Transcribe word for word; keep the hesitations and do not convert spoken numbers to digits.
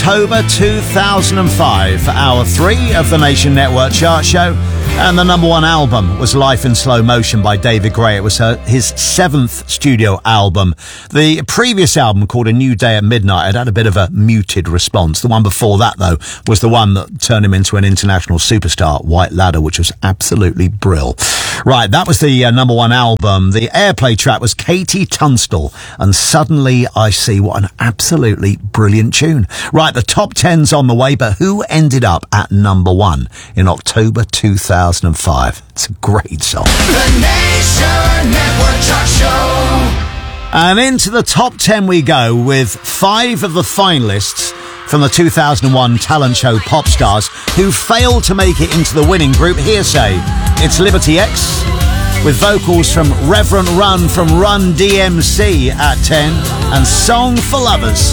October two thousand five for hour three of the Nation Network chart show. And the number one album was Life in Slow Motion by David Gray. It was her, his seventh studio album. The previous album, called A New Day at Midnight, had had a bit of a muted response. The one before that, though, was the one that turned him into an international superstar, White Ladder, which was absolutely brill. Right, that was the uh, number one album. The airplay track was Katie Tunstall, and Suddenly I See. What an absolutely brilliant tune. Right, the top ten's on the way, but who ended up at number one in October two thousand five? It's a great song. The Nation Network Chart Show. And into the top ten we go with five of the finalists from the two thousand one talent show Pop Stars who failed to make it into the winning group, Hearsay. It's Liberty X with vocals from Reverend Run from Run D M C at ten and Song for Lovers.